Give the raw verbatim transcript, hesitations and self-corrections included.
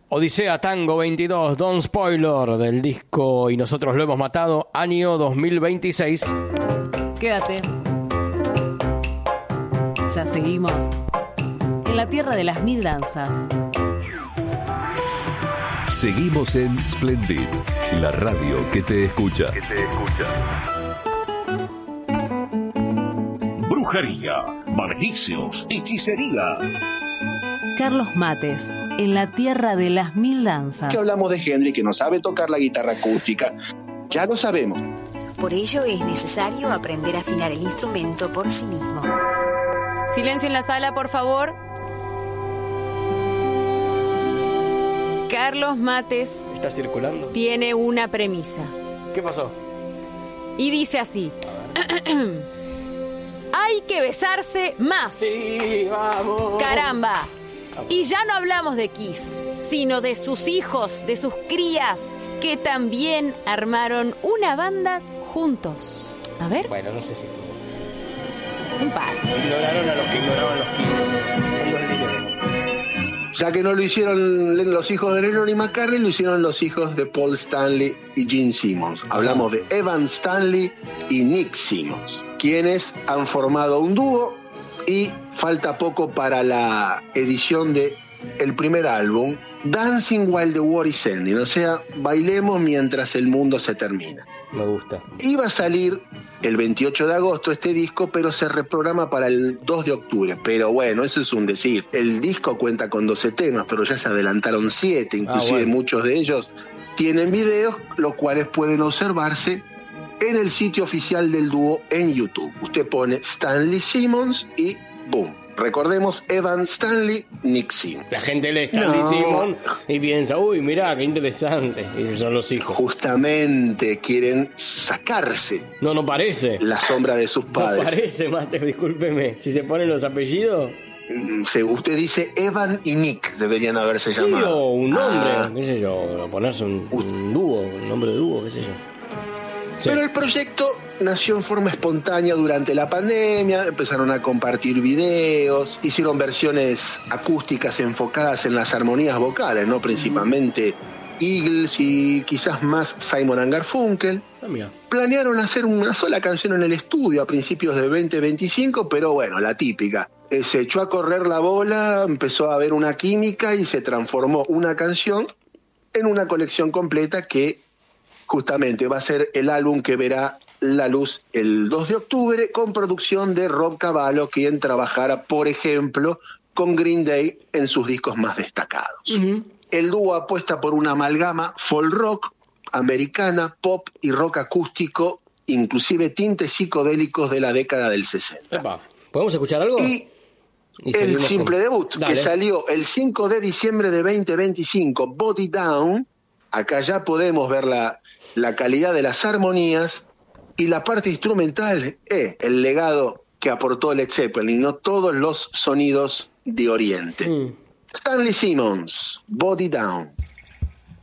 Odisea Tango veintidós, Don't Spoiler, del disco Y Nosotros Lo Hemos Matado, año dos mil veintiséis. Quédate. Ya seguimos en la tierra de las mil danzas. Seguimos en Splendid, la radio que te escucha. Que te escucha. Brujería, maleficios, hechicería. Carlos Mates, en la tierra de las mil danzas. Que hablamos de Henry, que no sabe tocar la guitarra acústica. Ya lo sabemos. Por ello es necesario aprender a afinar el instrumento por sí mismo. Silencio en la sala, por favor. Carlos Mates ¿Está circulando? Tiene una premisa. ¿Qué pasó? Y dice así: hay que besarse más. Sí, vamos. Caramba. Y ya no hablamos de Kiss, sino de sus hijos, de sus crías, que también armaron una banda juntos. A ver. Bueno, no sé si tú. Un par. Ignoraron a los que ignoraban los Kiss. Son los líderes. Ya que no lo hicieron los hijos de Lennon y McCartney, lo hicieron los hijos de Paul Stanley y Gene Simmons. Hablamos de Evan Stanley y Nick Simmons, quienes han formado un dúo y falta poco para la edición de el primer álbum, Dancing While the War is Ending, o sea, bailemos mientras el mundo se termina. Me gusta. Iba a salir el veintiocho de agosto este disco, pero se reprograma para el dos de octubre. Pero bueno, eso es un decir. El disco cuenta con doce temas, pero ya se adelantaron siete, inclusive ah, bueno. Muchos de ellos tienen videos, los cuales pueden observarse en el sitio oficial del dúo en YouTube. Usted pone Stanley Simmons y ¡boom! Recordemos, Evan Stanley, Nick Simmons. La gente lee Stanley no. Simmons y piensa, uy, mirá, qué interesante. Y esos son los hijos. Justamente quieren sacarse. No, no parece. La sombra de sus padres. No parece, Mateo, discúlpeme. Si se ponen los apellidos. Se, usted dice Evan y Nick deberían haberse sí, llamado. Sí, o un nombre, ah. qué sé yo, ponerse un, un dúo, un nombre de dúo, qué sé yo. Sí. Pero el proyecto nació en forma espontánea durante la pandemia, empezaron a compartir videos, hicieron versiones acústicas enfocadas en las armonías vocales, ¿no? Principalmente Eagles y quizás más Simon and Garfunkel. Ah, mira. Planearon hacer una sola canción en el estudio a principios del veinte veinticinco, pero bueno, la típica. Eh, se echó a correr la bola, empezó a haber una química y se transformó una canción en una colección completa que justamente va a ser el álbum que verá la luz el dos de octubre con producción de Rob Cavallo, quien trabajara, por ejemplo, con Green Day en sus discos más destacados. Uh-huh. El dúo apuesta por una amalgama folk rock, americana, pop y rock acústico, inclusive tintes psicodélicos de la década del sesenta. Epa. ¿Podemos escuchar algo? Y, y el simple con... debut, Dale. que salió el cinco de diciembre de veinte veinticinco, Body Down. Acá ya podemos ver la, la calidad de las armonías y la parte instrumental, eh, el legado que aportó Led Zeppelin, no todos los sonidos de Oriente. Mm. Stanley Simmons, Body Down.